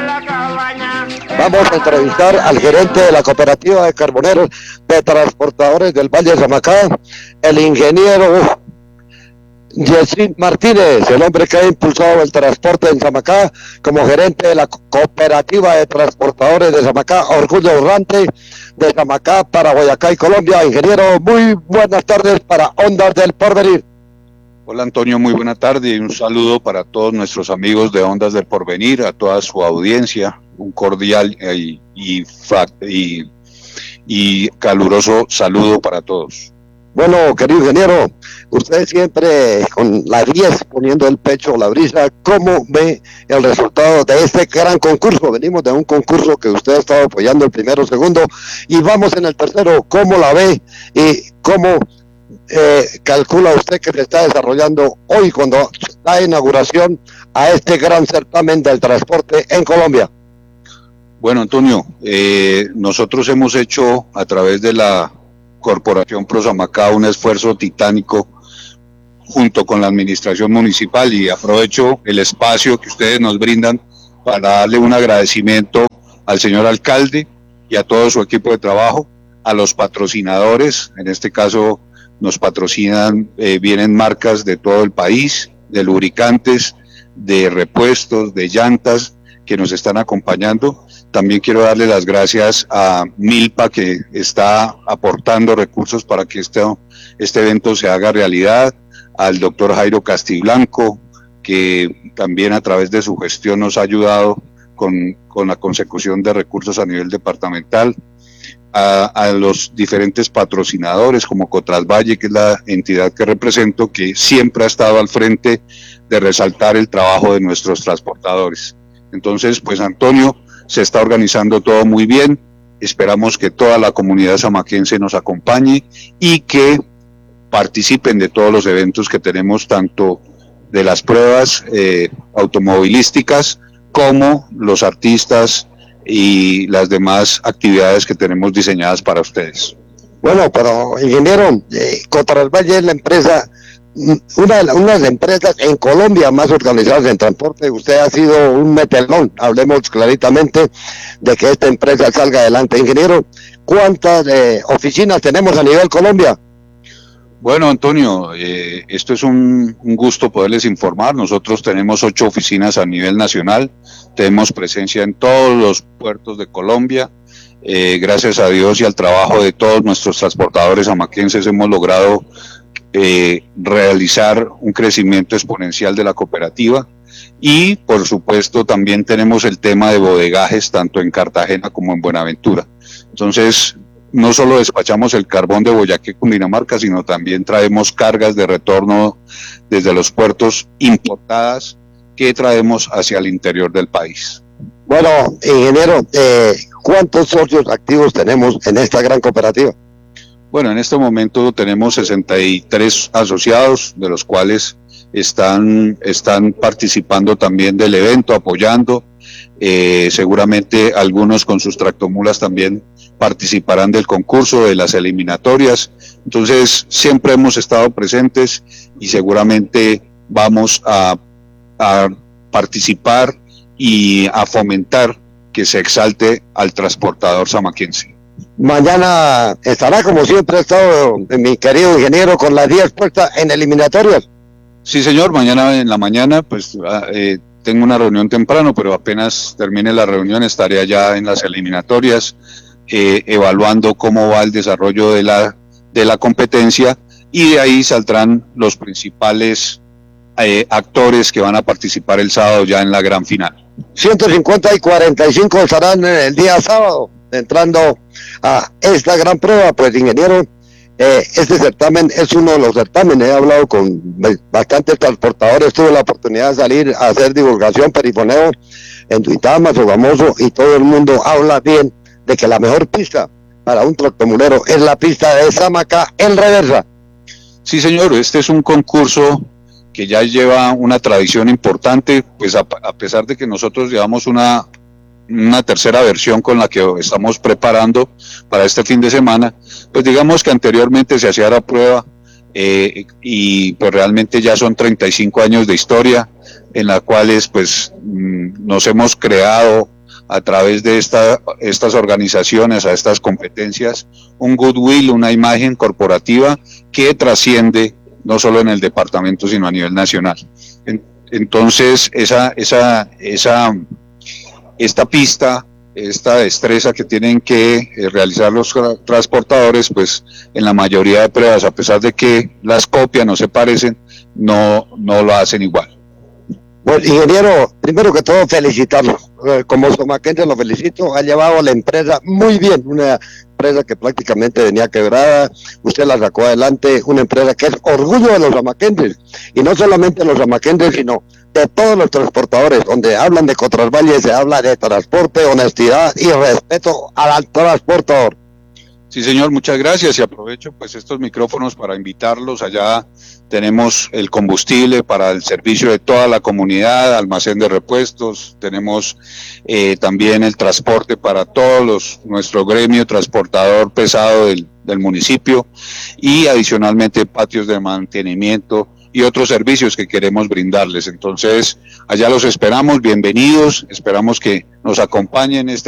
Vamos a entrevistar al gerente de la cooperativa de carboneros de transportadores del Valle de Samacá, el ingeniero Yesid Martínez, el hombre que ha impulsado el transporte en Samacá como gerente de la cooperativa de transportadores de Samacá, orgullo honrante de Samacá para Boyacá y Colombia. Ingeniero, muy buenas tardes para Ondas del Porvenir. Hola Antonio, muy buena tarde y un saludo para todos nuestros amigos de Ondas del Porvenir, a toda su audiencia, un cordial y caluroso saludo para todos. Bueno, querido ingeniero, usted siempre con la 10 poniendo el pecho a la brisa, ¿cómo ve el resultado de este gran concurso? Venimos de un concurso que usted ha estado apoyando el primero, segundo, y vamos en el tercero. ¿Cómo la ve y cómo calcula usted que se está desarrollando hoy cuando da inauguración a este gran certamen del transporte en Colombia? Bueno, Antonio, nosotros hemos hecho a través de la Corporación Prosamacá un esfuerzo titánico junto con la administración municipal, y aprovecho el espacio que ustedes nos brindan para darle un agradecimiento al señor alcalde y a todo su equipo de trabajo, a los patrocinadores. En este caso nos patrocinan, vienen marcas de todo el país, de lubricantes, de repuestos, de llantas, que nos están acompañando. También quiero darle las gracias a Milpa, que está aportando recursos para que este evento se haga realidad, al doctor Jairo Castiblanco, que también a través de su gestión nos ha ayudado con la consecución de recursos a nivel departamental, a los diferentes patrocinadores como Cotrasvalle, que es la entidad que represento, que siempre ha estado al frente de resaltar el trabajo de nuestros transportadores. Entonces, pues Antonio, se está organizando todo muy bien. Esperamos que toda la comunidad samaquense nos acompañe y que participen de todos los eventos que tenemos, tanto de las pruebas automovilísticas como los artistas y las demás actividades que tenemos diseñadas para ustedes. Bueno, pero ingeniero, Cotrasvalle es la empresa, una de las empresas en Colombia más organizadas en transporte. Usted ha sido un metelón, hablemos claritamente de que esta empresa salga adelante. Ingeniero, ¿cuántas oficinas tenemos a nivel Colombia? Bueno, Antonio, esto es un gusto poderles informar. Nosotros tenemos 8 oficinas a nivel nacional, tenemos presencia en todos los puertos de Colombia. Gracias a Dios y al trabajo de todos nuestros transportadores samaquenses hemos logrado realizar un crecimiento exponencial de la cooperativa, y por supuesto también tenemos el tema de bodegajes tanto en Cartagena como en Buenaventura. Entonces, no solo despachamos el carbón de Boyacá, Cundinamarca, sino también traemos cargas de retorno desde los puertos importadas que traemos hacia el interior del país. Bueno, ingeniero, ¿cuántos socios activos tenemos en esta gran cooperativa? Bueno, en este momento tenemos 63 asociados, de los cuales están participando también del evento, apoyando. Seguramente algunos con sus tractomulas también participarán del concurso, de las eliminatorias. Entonces, siempre hemos estado presentes y seguramente vamos a participar y a fomentar que se exalte al transportador samaquense. Mañana estará, como siempre ha estado mi querido ingeniero, con las 10 puestas en eliminatorias. Sí, señor, mañana en la mañana pues tengo una reunión temprano, pero apenas termine la reunión estaré allá en las eliminatorias, evaluando cómo va el desarrollo de la competencia, y de ahí saldrán los principales actores que van a participar el sábado ya en la gran final. 150 y 45 estarán el día sábado entrando a esta gran prueba. Pues ingeniero, este certamen es uno de los certámenes. He hablado con bastantes transportadores, tuve la oportunidad de salir a hacer divulgación, perifoneo en Duitama, Sogamoso, y todo el mundo habla bien de que la mejor pista para un tractomulero es la pista de Samacá en reversa. Sí, señor, este es un concurso que ya lleva una tradición importante, pues a pesar de que nosotros llevamos una tercera versión con la que estamos preparando para este fin de semana, pues digamos que anteriormente se hacía la prueba y pues realmente ya son 35 años de historia en la cuales pues nos hemos creado a través de estas organizaciones, a estas competencias, un goodwill, una imagen corporativa que trasciende no solo en el departamento, sino a nivel nacional. Entonces, esta pista, esta destreza que tienen que realizar los transportadores, pues en la mayoría de pruebas, a pesar de que las copias no se parecen, no lo hacen igual. Bueno, ingeniero, primero que todo felicitarlo. Como somaquense lo felicito, ha llevado a la empresa muy bien, una empresa que prácticamente venía quebrada, usted la sacó adelante, una empresa que es orgullo de los somaquenses, y no solamente de los somaquenses, sino de todos los transportadores. Donde hablan de Cotrasvalle se habla de transporte, honestidad y respeto al transportador. Sí, señor, muchas gracias, y aprovecho pues estos micrófonos para invitarlos. Allá tenemos el combustible para el servicio de toda la comunidad, almacén de repuestos, tenemos también el transporte para todos nuestro gremio transportador pesado del municipio, y adicionalmente patios de mantenimiento y otros servicios que queremos brindarles. Entonces, allá los esperamos, bienvenidos, esperamos que nos acompañen